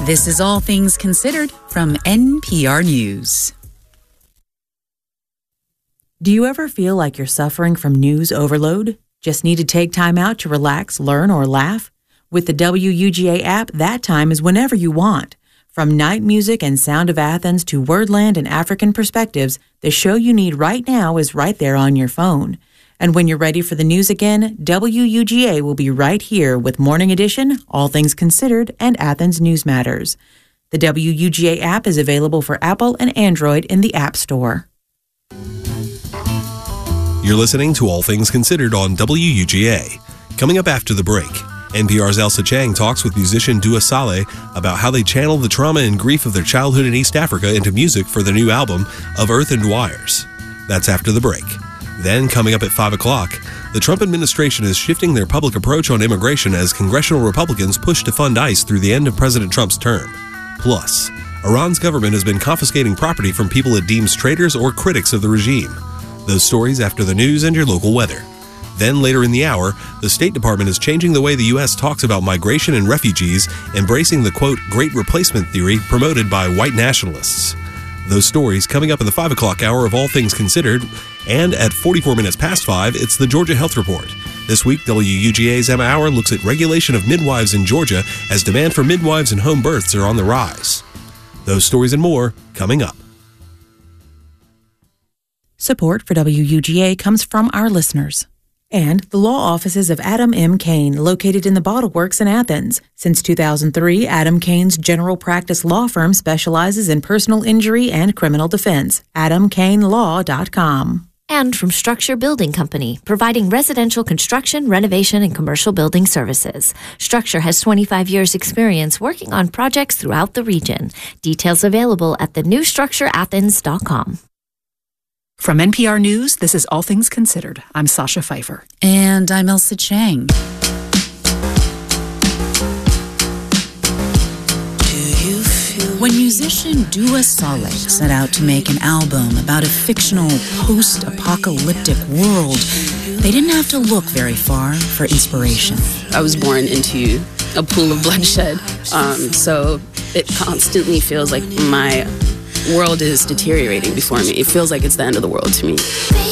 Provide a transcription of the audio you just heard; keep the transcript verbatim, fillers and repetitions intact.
This is All Things Considered from N P R News. Do you ever feel like you're suffering from news overload? Just need to take time out to relax, learn, or laugh? With the W U G A app, that time is whenever you want. From night music and Sound of Athens to Wordland and African perspectives, the show you need right now is right there on your phone. And when you're ready for the news again, W U G A will be right here with Morning Edition, All Things Considered, and Athens News Matters. The W U G A app is available for Apple and Android in the App Store. You're listening to All Things Considered on W U G A. Coming up after the break, N P R's Elsa Chang talks with musician Dua Saleh about how they channeled the trauma and grief of their childhood in East Africa into music for their new album, Of Earth and Wires. That's after the break. Then, coming up at five o'clock, the Trump administration is shifting their public approach on immigration as congressional Republicans push to fund ICE through the end of President Trump's term. Plus, Iran's government has been confiscating property from people it deems traitors or critics of the regime. Those stories after the news and your local weather. Then later in the hour, the State Department is changing the way the U S talks about migration and refugees, embracing the, quote, great replacement theory promoted by white nationalists. Those stories coming up in the five o'clock hour of All Things Considered. And at forty-four minutes past five, it's the Georgia Health Report. This week, W U G A's Emma Hour looks at regulation of midwives in Georgia as demand for midwives and home births are on the rise. Those stories and more coming up. Support for W U G A comes from our listeners. And the law offices of Adam M. Cain, located in the Bottle Works in Athens. Since two thousand three, Adam Cain's general practice law firm specializes in personal injury and criminal defense. adam cain law dot com. And from Structure Building Company, providing residential construction, renovation, and commercial building services. Structure has twenty-five years experience working on projects throughout the region. Details available at the new structure athens dot com. From N P R News, this is All Things Considered. I'm Sasha Pfeiffer. And I'm Elsa Chang. When musician Dua Saleh set out to make an album about a fictional post-apocalyptic world, they didn't have to look very far for inspiration. I was born into a pool of bloodshed, um, so it constantly feels like my world is deteriorating before me. It feels like it's the end of the world to me.